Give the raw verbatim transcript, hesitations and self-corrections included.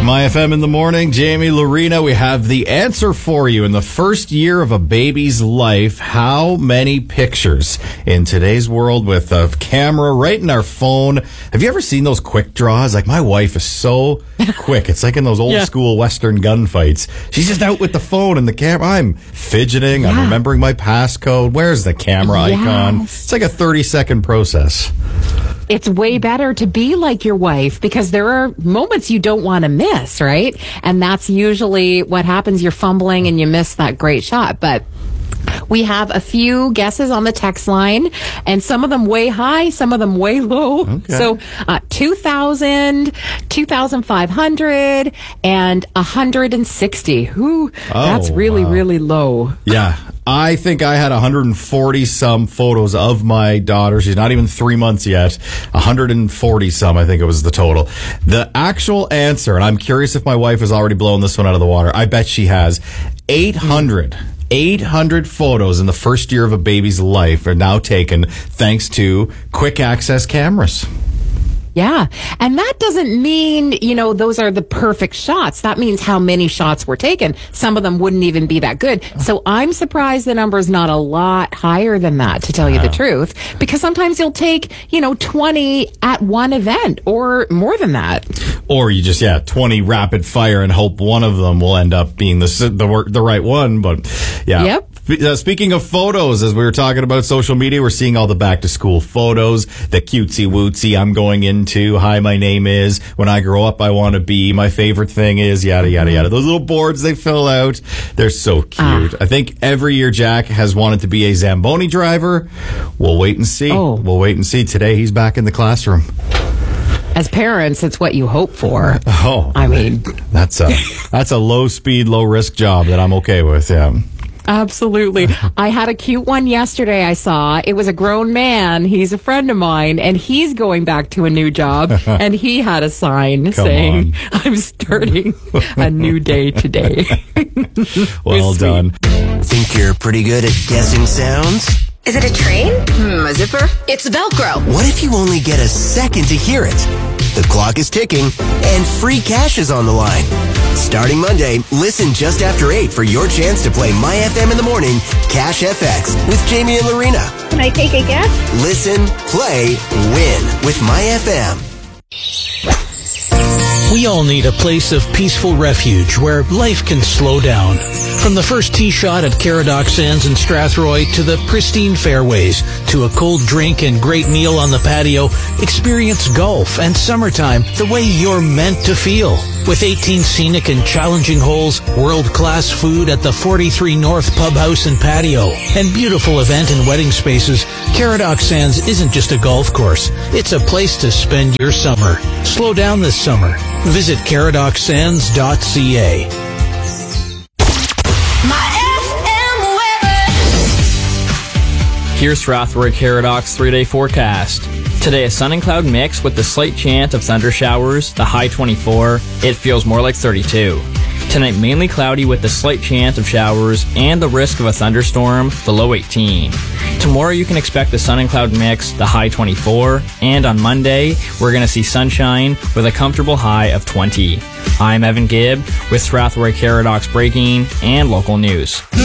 My F M in the morning, Jamie Lorena, we have the answer for you. In the first year of a baby's life, how many pictures in today's world with a camera right in our phone? Have you ever seen those quick draws? Like, my wife is so quick. It's like in those old yeah. school Western gunfights. She's just out with the phone and the camera. I'm fidgeting. Yeah. I'm remembering my passcode. Where's the camera yes. icon? It's like a thirty second process. It's way better to be like your wife because there are moments you don't want to miss, right? And that's usually what happens. You're fumbling and you miss that great shot. But we have a few guesses on the text line, and some of them way high, some of them way low. Okay. So uh, two thousand, two thousand five hundred, and one hundred sixty. Ooh, oh, that's really, wow. really low. Yeah. I think I had one hundred forty some photos of my daughter. She's not even three months yet. one hundred forty some, I think it was the total. The actual answer, and I'm curious if my wife has already blown this one out of the water. I bet she has. eight hundred. eight hundred photos in the first year of a baby's life are now taken thanks to quick access cameras. Yeah. And that doesn't mean, you know, those are the perfect shots. That means how many shots were taken. Some of them wouldn't even be that good. So I'm surprised the number is not a lot higher than that, to tell you the truth, because sometimes you'll take, you know, twenty at one event or more than that. Or you just, yeah, twenty rapid fire and hope one of them will end up being the the, the right one. But yeah. Yep. Uh, speaking of photos, as we were talking about social media, we're seeing all the back to school photos, the cutesy wootsy I'm going into, hi, my name is, when I grow up I want to be, my favorite thing is, yada, yada, yada. Those little boards they fill out, they're so cute. Ah. I think every year Jack has wanted to be a Zamboni driver. We'll wait and see. Oh. We'll wait and see. Today he's back in the classroom. As parents, it's what you hope for. Oh, I mean, that's a, that's a low speed, low risk job that I'm okay with, yeah. Absolutely. I had a cute one yesterday I saw. It was a grown man. He's a friend of mine, and he's going back to a new job, and he had a sign Come saying, on. I'm starting a new day today. Well done. Think you're pretty good at guessing sounds? Is it a train? Hmm, a zipper? It's Velcro. What if you only get a second to hear it? The clock is ticking, and free cash is on the line. Starting Monday, listen just after eight for your chance to play My F M in the Morning, Cash F X with Jamie and Lorena. Can I take a guess? Listen, play, win with My F M. We all need a place of peaceful refuge where life can slow down. From the first tee shot at Caradoc Sands in Strathroy to the pristine fairways to a cold drink and great meal on the patio, experience golf and summertime the way you're meant to feel. With eighteen scenic and challenging holes, world-class food at the forty-three North Pub House and Patio, and beautiful event and wedding spaces, Caradoc Sands isn't just a golf course. It's a place to spend your summer. Slow down this summer. Visit caradoc sands dot c a. Here's Strathroy Caradoc's three-day forecast. Today, a sun and cloud mix with the slight chance of thunder showers, the high twenty-four. It feels more like thirty-two. Tonight, mainly cloudy with the slight chance of showers and the risk of a thunderstorm, the low eighteen. Tomorrow, you can expect the sun and cloud mix, the high twenty-four. And on Monday, we're going to see sunshine with a comfortable high of twenty. I'm Evan Gibb with Strathroy Caradoc's breaking and local news.